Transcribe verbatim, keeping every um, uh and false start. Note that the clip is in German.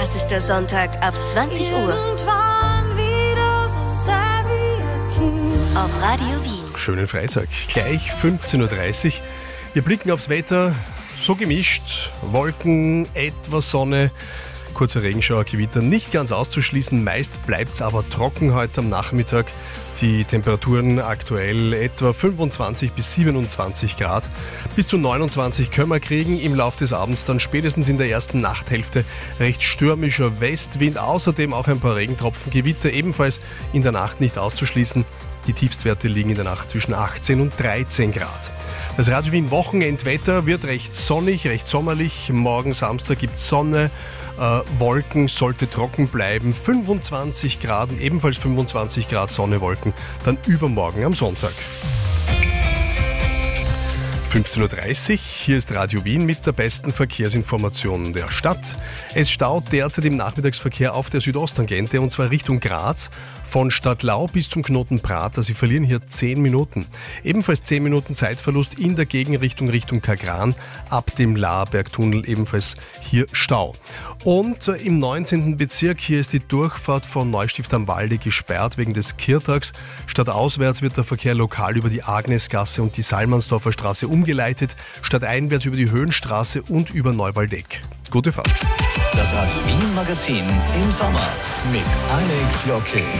Das ist der Sonntag ab zwanzig Uhr. Auf Radio Wien. Schönen Freitag, gleich fünfzehn Uhr dreißig. Wir blicken aufs Wetter, so gemischt, Wolken, etwas Sonne, kurzer Regenschauer, Gewitter nicht ganz auszuschließen. Meist bleibt es aber trocken heute am Nachmittag. Die Temperaturen aktuell etwa fünfundzwanzig bis siebenundzwanzig Grad. Bis zu neunundzwanzig können wir kriegen. Im Laufe des Abends dann spätestens in der ersten Nachthälfte recht stürmischer Westwind. Außerdem auch ein paar Regentropfen, Gewitter ebenfalls in der Nacht nicht auszuschließen. Die Tiefstwerte liegen in der Nacht zwischen achtzehn und dreizehn Grad. Das Radio Wien Wochenendwetter wird recht sonnig, recht sommerlich. Morgen Samstag gibt es Sonne, äh, Wolken, sollte trocken bleiben. fünfundzwanzig Grad, ebenfalls fünfundzwanzig Grad Sonne, Wolken. Dann übermorgen am Sonntag. fünfzehn Uhr dreißig, hier ist Radio Wien mit der besten Verkehrsinformation der Stadt. Es staut derzeit im Nachmittagsverkehr auf der Südosttangente und zwar Richtung Graz von Stadtlau bis zum Knoten Prater. Sie verlieren hier zehn Minuten. Ebenfalls zehn Minuten Zeitverlust in der Gegenrichtung Richtung Kagran ab dem Laarbergtunnel, ebenfalls hier Stau. Und im neunzehnten Bezirk, hier ist die Durchfahrt von Neustift am Walde gesperrt wegen des Kirtags. Stadtauswärts wird der Verkehr lokal über die Agnesgasse und die Salmansdorfer Straße umgeleitet, stadteinwärts über die Höhenstraße und über Neuwaldeck. Gute Fahrt. Das Radio Wien Magazin im Sommer mit Alex Jocke.